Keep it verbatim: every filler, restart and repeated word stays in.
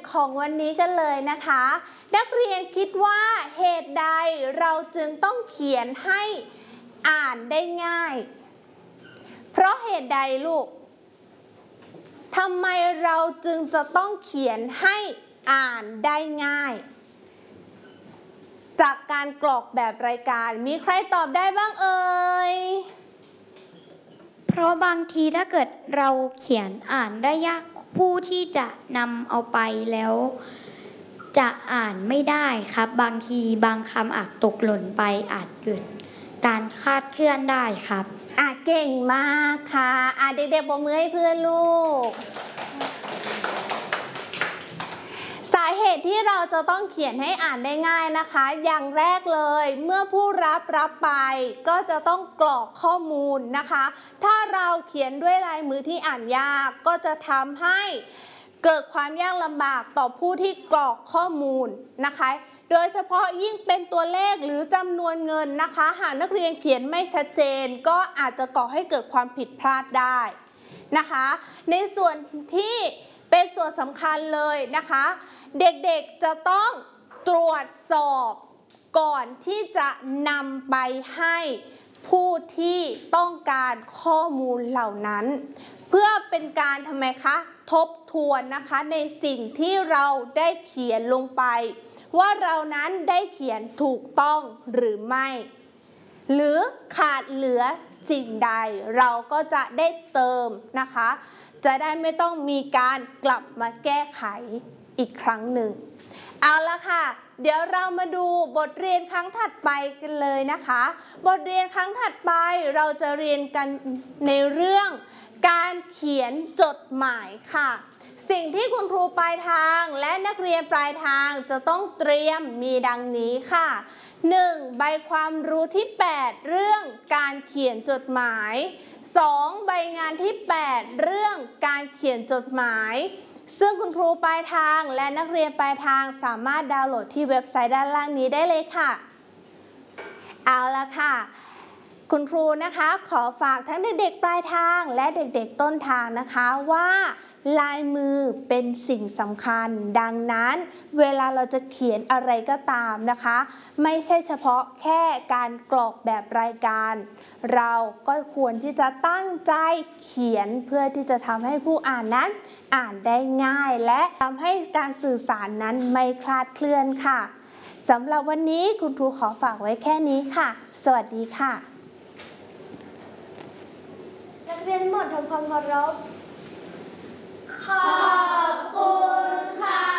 ของวันนี้กันเลยนะคะนักเรียนคิดว่าเหตุใดเราจึงต้องเขียนให้อ่านได้ง่ายเพราะเหตุใดลูกทำไมเราจึงจะต้องเขียนให้อ่านได้ง่ายจากการกรอกแบบรายการมีใครตอบได้บ้างเอ่ยเพราะบางทีถ้าเกิดเราเขียนอ่านได้ยากผู้ที่จะนำเอาไปแล้วจะอ่านไม่ได้ครับบางทีบางคำอาจตกหล่นไปอาจเกิดการคลาดเคลื่อนได้ครับอ่ะเก่งมากค่ะอ่ะเด็กๆปรบมือให้เพื่อนลูกสาเหตุที่เราจะต้องเขียนให้อ่านได้ง่ายนะคะอย่างแรกเลยเมื่อผู้รับรับไปก็จะต้องกรอกข้อมูลนะคะถ้าเราเขียนด้วยลายมือที่อ่านยากก็จะทำให้เกิดความยากลำบากต่อผู้ที่กรอกข้อมูลนะคะโดยเฉพาะยิ่งเป็นตัวเลขหรือจำนวนเงินนะคะหากนักเรียนเขียนไม่ชัดเจนก็อาจจะก่อให้เกิดความผิดพลาดได้นะคะในส่วนที่เป็นส่วนสำคัญเลยนะคะเด็กๆจะต้องตรวจสอบก่อนที่จะนำไปให้ผู้ที่ต้องการข้อมูลเหล่านั้นเพื่อเป็นการทำไมคะทบทวนนะคะในสิ่งที่เราได้เขียนลงไปว่าเรานั้นได้เขียนถูกต้องหรือไม่หรือขาดเหลือสิ่งใดเราก็จะได้เติมนะคะจะได้ไม่ต้องมีการกลับมาแก้ไขอีกครั้งหนึ่งเอาละค่ะเดี๋ยวเรามาดูบทเรียนครั้งถัดไปกันเลยนะคะบทเรียนครั้งถัดไปเราจะเรียนกันในเรื่องการเขียนจดหมายค่ะสิ่งที่คุณครูปลายทางและนักเรียนปลายทางจะต้องเตรียมมีดังนี้ค่ะ หนึ่ง. ใบความรู้ที่แปดเรื่องการเขียนจดหมาย สอง. ใบงานที่แปดเรื่องการเขียนจดหมายซึ่งคุณครูปลายทางและนักเรียนปลายทางสามารถดาวน์โหลดที่เว็บไซต์ด้านล่างนี้ได้เลยค่ะเอาละค่ะคุณครูนะคะขอฝากทั้งเด็กๆปลายทางและเด็กๆต้นทางนะคะว่าลายมือเป็นสิ่งสำคัญดังนั้นเวลาเราจะเขียนอะไรก็ตามนะคะไม่ใช่เฉพาะแค่การกรอกแบบรายการเราก็ควรที่จะตั้งใจเขียนเพื่อที่จะทำให้ผู้อ่านนั้นอ่านได้ง่ายและทำให้การสื่อสารนั้นไม่คลาดเคลื่อนค่ะสำหรับวันนี้คุณครูขอฝากไว้แค่นี้ค่ะสวัสดีค่ะนักเรียนหมดทำความเคารพขอบคุณค่ะ